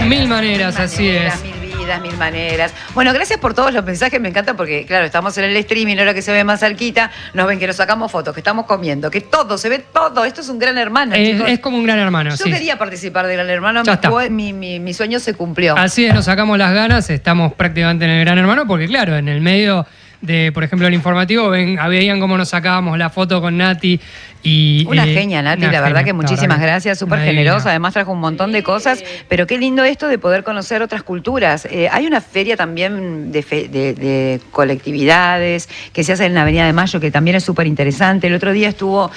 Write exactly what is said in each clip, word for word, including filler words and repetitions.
Mil maneras, mil así maneras, es. Mil vidas, mil maneras. Bueno, gracias por todos los mensajes, me encanta porque, claro, estamos en el streaming, ahora que se ve más cerquita, nos ven que nos sacamos fotos, que estamos comiendo, que todo, se ve todo. Esto es un gran hermano, Es, chicos. es como un gran hermano, Yo sí. quería participar de Gran Hermano, Ya está. mi, mi, mi sueño se cumplió. Así es, nos sacamos las ganas, estamos prácticamente en el Gran Hermano, porque claro, en el medio de, por ejemplo, el informativo, ven, veían cómo nos sacábamos la foto con Nati. Y, Una eh, genia, Nati, una la verdad genia, que la muchísimas verdad que gracias, súper una generosa, divina. además trajo un montón de cosas, pero qué lindo esto de poder conocer otras culturas. Eh, hay una feria también de, fe, de, de colectividades que se hace en la Avenida de Mayo, que también es súper interesante. El otro día estuvo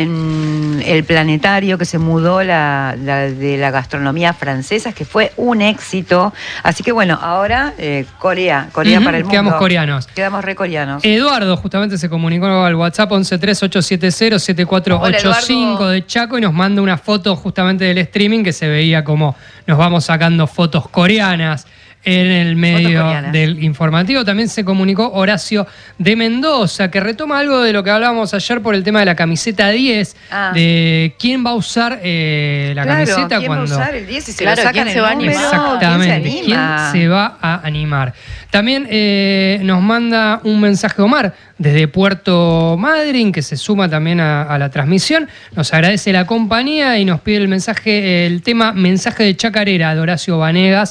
en el Planetario, que se mudó la, la de la gastronomía francesa, que fue un éxito. Así que bueno, ahora eh, Corea, Corea Ujú, para el mundo. quedamos coreanos. Quedamos re coreanos. Eduardo justamente se comunicó al WhatsApp once tres ocho siete cero siete cuatro ocho cinco de Chaco y nos manda una foto justamente del streaming que se veía como nos vamos sacando fotos coreanas en el medio del informativo. También se comunicó Horacio de Mendoza, que retoma algo de lo que hablábamos ayer por el tema de la camiseta diez, Ah. de quién va a usar eh, la Claro, camiseta ¿quién cuando... va a usar el diez y se Claro, lo sacan ¿quién el se va a número? animar? Exactamente, ¿Quién se ¿quién anima? se va a animar? También eh, nos manda un mensaje Omar desde Puerto Madryn, que se suma también a, a la transmisión. Nos agradece la compañía y nos pide el mensaje, el tema Mensaje de Chacarera de Horacio Vanegas,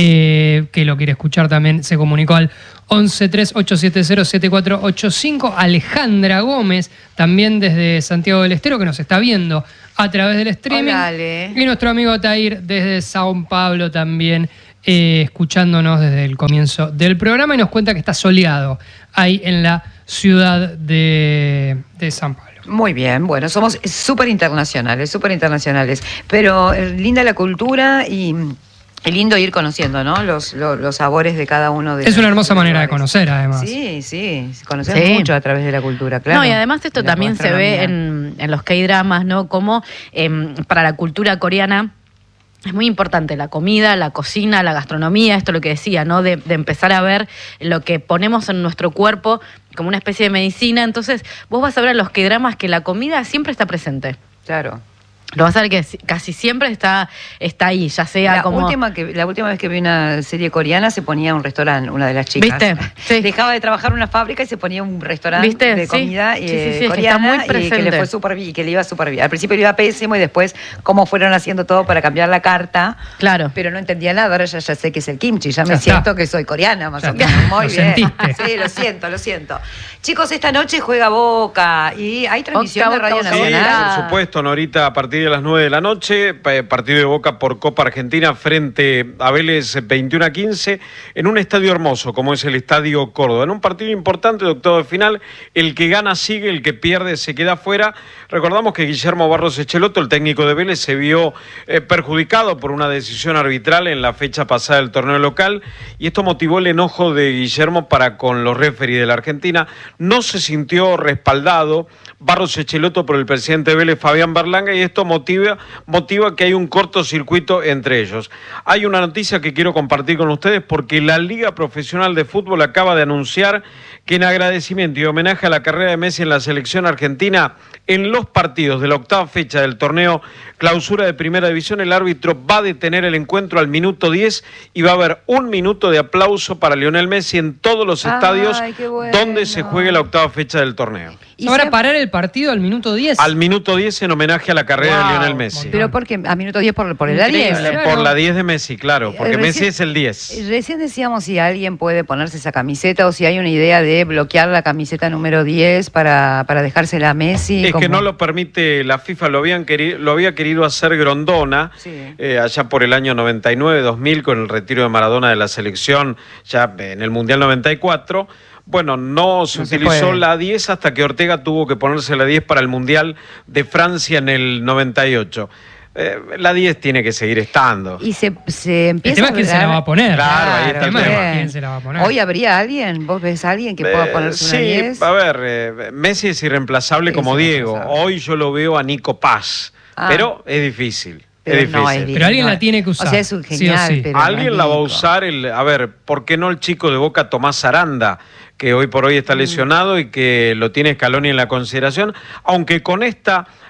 eh, que lo quiere escuchar también, se comunicó al once tres ocho siete cero siete cuatro ocho cinco. Alejandra Gómez, también desde Santiago del Estero, que nos está viendo a través del streaming. Hola, Ale. Y nuestro amigo Tair desde Sao Paulo también, eh, escuchándonos desde el comienzo del programa, y nos cuenta que está soleado ahí en la ciudad de, de San Pablo. Muy bien, bueno, somos súper internacionales, súper internacionales, pero eh, linda la cultura y, y lindo ir conociendo, ¿no? Los, los, los sabores de cada uno de Es los, una hermosa de los manera de lugares. conocer, además. Sí, sí, conocemos Sí. mucho a través de la cultura, claro. No, y además esto de la también se ve gastronomía. en, en los K-dramas, ¿no? Como eh, para la cultura coreana es muy importante la comida, la cocina, la gastronomía, esto lo que decía, ¿no? De, de empezar a ver lo que ponemos en nuestro cuerpo como una especie de medicina. Entonces, vos vas a ver en los K-dramas que la comida siempre está presente. Claro. Lo vas a ver que casi siempre está, está ahí, ya sea La, como... última que, la última vez que vi una serie coreana se ponía un restaurante, una de las chicas. ¿Viste? Sí. Dejaba de trabajar en una fábrica y se ponía un restaurante ¿Viste? de Sí. comida Sí, eh, sí, sí, es que coreana está muy y que le presente. fue súper bien, y que le iba súper bien. Al principio le iba pésimo y después cómo fueron haciendo todo para cambiar la carta. Claro. Pero no entendía nada, ahora ya, ya sé que es el kimchi, ya me Ya siento está. que soy coreana más Ya o menos. está. Muy Lo bien. sentiste. Sí, lo siento, lo siento. Chicos, esta noche juega Boca y hay transmisión Boca, de Radio Boca, Sí, Nacional. por supuesto, Norita, a partir de las nueve de la noche, pa- partido de Boca por Copa Argentina frente a Vélez veintiuno a quince, en un estadio hermoso como es el Estadio Córdoba. En un partido importante de octavo de final, el que gana sigue, el que pierde se queda fuera. Recordamos que Guillermo Barros Echeloto, el técnico de Vélez, se vio eh, perjudicado por una decisión arbitral en la fecha pasada del torneo local, y esto motivó el enojo de Guillermo para con los referees de la Argentina. No se sintió respaldado Barros Echeloto por el presidente de Vélez, Fabián Berlanga, y esto motiva, motiva que hay un cortocircuito entre ellos. Hay una noticia que quiero compartir con ustedes porque la Liga Profesional de Fútbol acaba de anunciar que en agradecimiento y homenaje a la carrera de Messi en la selección argentina, en los partidos de la octava fecha del torneo Clausura de Primera División, el árbitro va a detener el encuentro al minuto diez y va a haber un minuto de aplauso para Lionel Messi en todos los Ay, estadios qué bueno. donde se juegue la octava fecha del torneo. Y ¿Se van se- a parar el partido al minuto diez? Al minuto diez en homenaje a la carrera Wow, de Lionel Messi. Pero porque a minuto diez por, por el Increíble. diez. Claro. Por la diez de Messi, claro, porque Eh, Messi recién- es el diez. Recién decíamos si alguien puede ponerse esa camiseta o si hay una idea de bloquear la camiseta número diez para, para dejársela a Messi. Es como- que no lo permite la FIFA, lo, habían queri- lo había querido hacer Grondona, Sí. eh, allá por el año noventa y nueve, dos mil, con el retiro de Maradona de la selección, ya en el Mundial noventa y cuatro. Bueno, no se No se utilizó puede. la diez hasta que Ortega tuvo que ponerse la diez para el Mundial de Francia en el noventa y ocho. Eh, la diez tiene que seguir estando. Y se, se El empieza tema es quién se la va a poner. Claro, ahí está el tema es tema. quién se la va a poner. ¿Hoy habría alguien? ¿Vos ves a alguien que pueda Eh, ponerse una sí, diez? a ver, eh, Messi es irreemplazable Es como Diego. irreemplazable. Hoy yo lo veo a Nico Paz, Ah. pero es difícil. Pero es no, difícil. es difícil. Pero alguien No, la tiene que usar. O sea, es un sí o genial, sí. pero no Alguien es la va a Nico. usar, el, a ver, ¿por qué no el chico de Boca Tomás Aranda, que hoy por hoy está lesionado y que lo tiene Scaloni en la consideración? Aunque con esta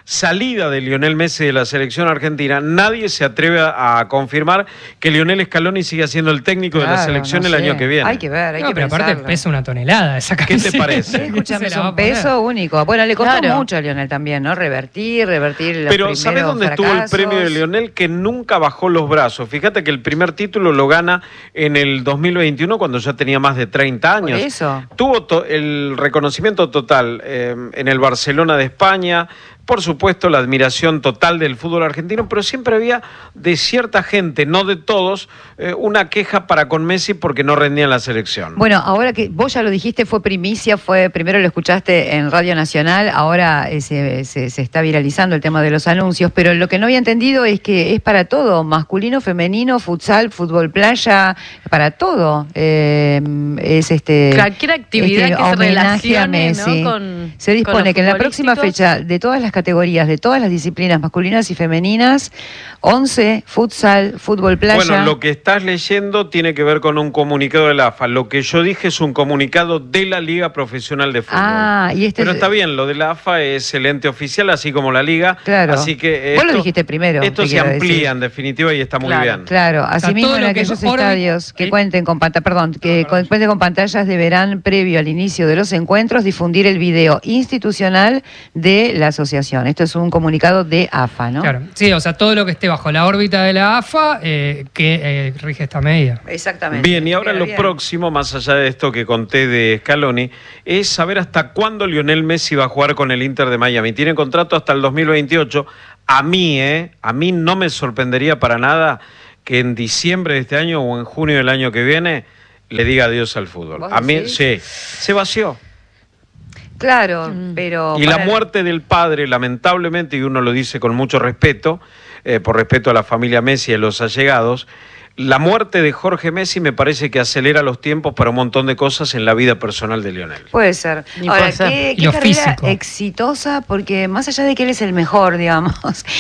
salida de Lionel Messi de la selección argentina, nadie se atreve a, a confirmar que Lionel Scaloni siga siendo el técnico Claro, de la selección no el sé. año que viene. Hay que ver, hay No, que pero aparte pensarlo. pesa una tonelada esa ¿Qué camiseta. te parece? Escúchame, Se es la va un a poner. peso único. Bueno, le costó Claro. mucho a Lionel también, ¿no? Revertir, revertir los Pero primeros ¿sabés dónde estuvo el fracasos? premio de Lionel? Que nunca bajó los brazos. Fíjate que el primer título lo gana en el dos mil veintiuno cuando ya tenía más de treinta años. Por eso. Tuvo to- el reconocimiento total eh, en el Barcelona de España, por supuesto la admiración total del fútbol argentino, pero siempre había de cierta gente, no de todos, eh, una queja para con Messi porque no rendía en la selección. Bueno, ahora que vos ya lo dijiste, fue primicia, fue primero lo escuchaste en Radio Nacional, ahora eh, se, se- se está viralizando el tema de los anuncios, pero lo que no había entendido es que es para todo, masculino, femenino, futsal, fútbol playa, para todo. Eh, es este Cualquier actividad este que se homenaje a relacione, ¿no? Messi. con- Se dispone con lo que en la próxima futbolístico. fecha de todas las categorías, de todas las disciplinas masculinas y femeninas, once, futsal, fútbol playa. Bueno, lo que estás leyendo tiene que ver con un comunicado de la A F A. Lo que yo dije es un comunicado de la Liga Profesional de Fútbol. Ah, y este Pero es- está bien, lo de la A F A es el ente oficial, así como la Liga. Claro. Así que Vos lo esto- dijiste primero, Esto te se quiero amplía decir. en definitiva y está muy Claro. bien. Claro, asimismo todo en lo que aquellos es orden- estadios que el- cuenten con pantalla, perdón, que con- cuenten con pantallas deberán, previo al inicio de los encuentros, difundir el video institucional de la asociación. Esto es un comunicado de A F A, ¿no? Claro, sí, o sea, todo lo que esté bajo la órbita de la A F A eh, que eh, rige esta medida. Exactamente. Bien, y ahora Queda lo bien. próximo, más allá de esto que conté de Scaloni, es saber hasta cuándo Lionel Messi va a jugar con el Inter de Miami. Tiene contrato hasta el dos mil veintiocho. A mí, ¿eh? A mí no me sorprendería para nada que en diciembre de este año o en junio del año que viene le diga adiós al fútbol. ¿Vos A mí, decís? sí, se vació. Claro, Mm. pero... Y la para- muerte del padre, lamentablemente, y uno lo dice con mucho respeto, eh, por respeto a la familia Messi y a los allegados, la muerte de Jorge Messi me parece que acelera los tiempos para un montón de cosas en la vida personal de Lionel. Puede ser. Y Ahora, puede ser. qué, Y qué lo carrera físico. exitosa, porque más allá de que él es el mejor, digamos,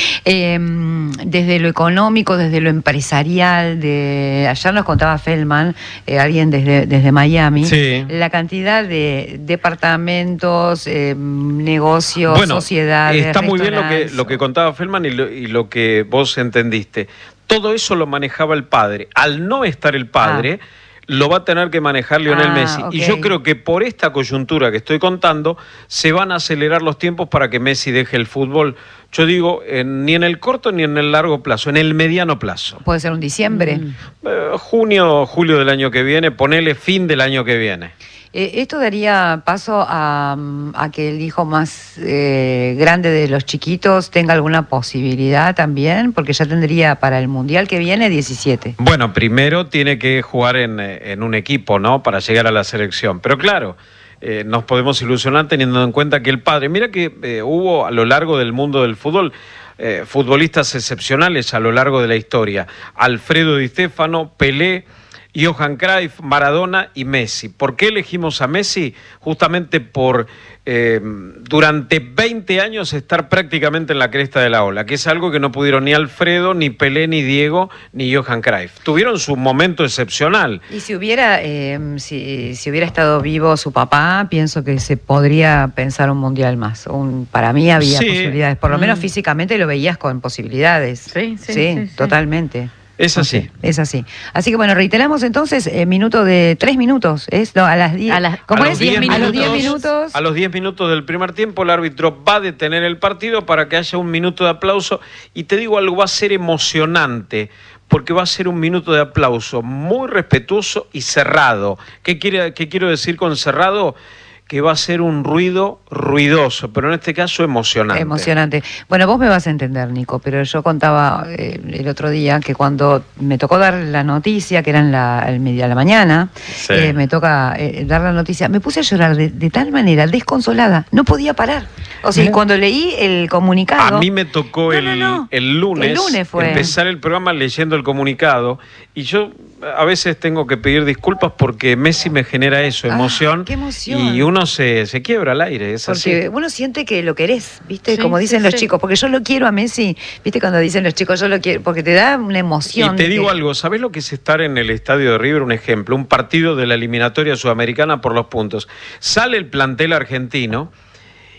eh, desde lo económico, desde lo empresarial, de ayer nos contaba Feldman, eh, alguien desde, desde Miami, Sí. la cantidad de departamentos, eh, negocios, Bueno, sociedades. está muy bien lo que, restaurantes. lo que contaba Feldman y lo, y lo que vos entendiste. Todo eso lo manejaba el padre. Al no estar el padre, lo va a tener que manejar Lionel Ah, Messi. ok. Y yo creo que por esta coyuntura que estoy contando, se van a acelerar los tiempos para que Messi deje el fútbol. Yo digo, en- ni en el corto ni en el largo plazo, en el mediano plazo. Puede ser un diciembre. Mm. Eh, junio, julio del año que viene, ponele fin del año que viene. Eh, esto daría paso a, a que el hijo más eh, grande de los chiquitos tenga alguna posibilidad también, porque ya tendría para el Mundial que viene diecisiete. Bueno, primero tiene que jugar en, eh, en un equipo, ¿no? Para llegar a la selección. Pero claro, eh, nos podemos ilusionar teniendo en cuenta que el padre, mira que eh, hubo a lo largo del mundo del fútbol eh, futbolistas excepcionales a lo largo de la historia. Alfredo Di Stéfano, Pelé, Johan Cruyff, Maradona y Messi. ¿Por qué elegimos a Messi? Justamente por eh, durante veinte años estar prácticamente en la cresta de la ola, que es algo que no pudieron ni Alfredo, ni Pelé, ni Diego, ni Johan Cruyff. Tuvieron su momento excepcional. Y si hubiera, eh, si, si hubiera estado vivo su papá, pienso que se podría pensar un Mundial más. Un, para mí había Sí. posibilidades, por lo menos Mm. físicamente lo veías con posibilidades. Sí, sí, sí, sí. totalmente. Es así. Es así. Así que bueno, reiteramos entonces, eh, minuto de tres minutos, ¿es? No, a las diez. A las- ¿Cómo a es? los diez A los diez minutos- minutos. A los diez minutos del primer tiempo, el árbitro va a detener el partido para que haya un minuto de aplauso. Y te digo algo, va a ser emocionante, porque va a ser un minuto de aplauso muy respetuoso y cerrado. ¿Qué, quiere, qué quiero decir con cerrado? Que va a ser un ruido ruidoso, pero en este caso emocionante. Emocionante. Bueno, vos me vas a entender, Nico, pero yo contaba eh, el otro día que cuando me tocó dar la noticia, que era en la, el media de la mañana, Sí. eh, me toca eh, dar la noticia, me puse a llorar de, de tal manera, desconsolada, no podía parar. O sea, y Mira. cuando leí el comunicado... A mí me tocó No, el, no, no. el lunes, El lunes fue. empezar el programa leyendo el comunicado y yo a veces tengo que pedir disculpas porque Messi me genera eso, Ah, emoción, qué emoción. y uno se, se quiebra al aire, es Porque así. uno siente que lo querés, ¿viste? Sí, Como sí, dicen los sí. chicos, porque yo lo quiero a Messi, ¿viste? Cuando dicen los chicos, yo lo quiero, porque te da una emoción. Y te de digo que- algo, ¿sabés lo que es estar en el estadio de River? Un ejemplo, un partido de la eliminatoria sudamericana por los puntos. Sale el plantel argentino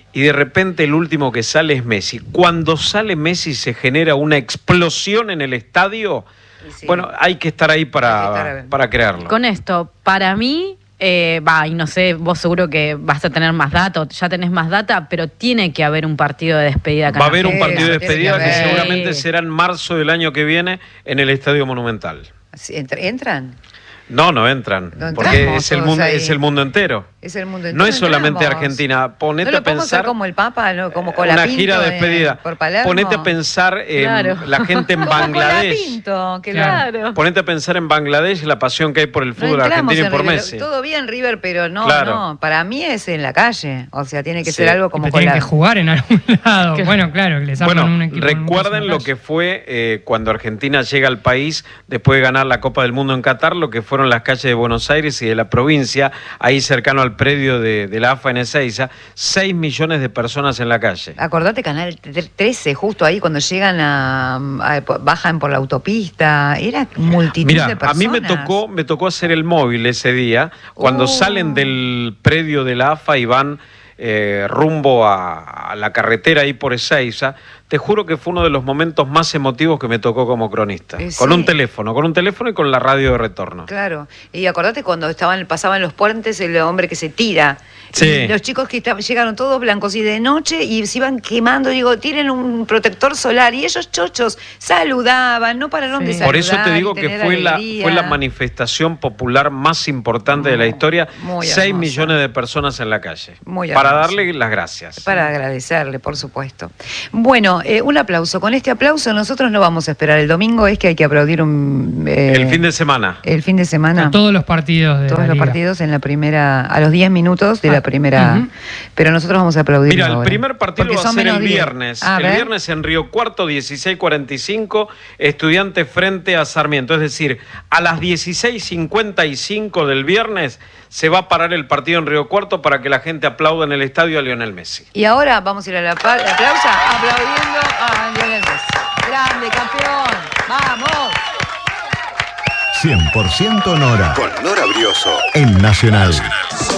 y de repente el último que sale es Messi. Cuando sale Messi se genera una explosión en el estadio. Sí. Bueno, hay que estar ahí para, estar para crearlo. Con esto, para mí, eh, va, y no sé, vos seguro que vas a tener más data, ya tenés más data, pero tiene que haber un partido de despedida. Va a haber un partido de despedida que, que seguramente será en marzo del año que viene en el Estadio Monumental. ¿Entran? No, no entran, no porque es el, mundo, es el mundo entero. Es el mundo entero. No es solamente Argentina. Ponete no lo a pensar. Como el Papa, ¿no? Como con una gira de despedida. Por Palermo. Ponete a pensar en claro. la gente en Bangladesh. Pinto, claro. Ponete a pensar en Bangladesh la pasión que hay por el fútbol no argentino y por River. Messi. Todo bien, River, pero no, claro. no. Para mí es en la calle. O sea, tiene que sí. ser algo como pero con tienen la... que jugar en algún lado. ¿Qué? Bueno, claro, les bueno, un equipo. Recuerden lo que fue eh, cuando Argentina llega al país después de ganar la Copa del Mundo en Qatar, lo que fueron las calles de Buenos Aires y de la provincia, ahí cercano al predio de, de la A F A en Ezeiza, seis millones de personas en la calle. Acordate, Canal trece, justo ahí cuando llegan a, a bajan por la autopista, era multitud Mirá, de personas. A mí me tocó, me tocó hacer el móvil ese día, cuando oh. salen del predio de la A F A y van eh, rumbo a, a la carretera ahí por Ezeiza. Te juro que fue uno de los momentos más emotivos que me tocó como cronista. Eh, con sí. un teléfono, con un teléfono y con la radio de retorno. Claro. Y acordate cuando estaban, pasaban los puentes, el hombre que se tira. Sí. Y los chicos que estaban, llegaron todos blancos y de noche y se iban quemando. Digo, tienen un protector solar. Y ellos chochos saludaban, no pararon sí. de saludar. Por eso te digo que fue la, fue la manifestación popular más importante no, de la historia. Seis millones de personas en la calle. Muy para darle las gracias. Para agradecerle, por supuesto. Bueno, Eh, un aplauso. Con este aplauso nosotros no vamos a esperar el domingo, es que hay que aplaudir un... Eh, el fin de semana. El fin de semana. A todos los partidos de Todos la los Liga. partidos en la primera, a los diez minutos de ah, la primera... Uh-huh. Pero nosotros vamos a aplaudir. Mira, el ahora, primer partido va a ser el viernes. Ah, el ¿ver? viernes en Río Cuarto, dieciséis cuarenta y cinco, Estudiantes frente a Sarmiento. Es decir, a las dieciséis cincuenta y cinco del viernes se va a parar el partido en Río Cuarto para que la gente aplauda en el estadio a Lionel Messi. Y ahora vamos a ir a la pa- la aplausa aplaudiendo a Lionel Messi. Grande, campeón. ¡Vamos! cien por ciento Nora. Con Nora Brioso. En Nacional.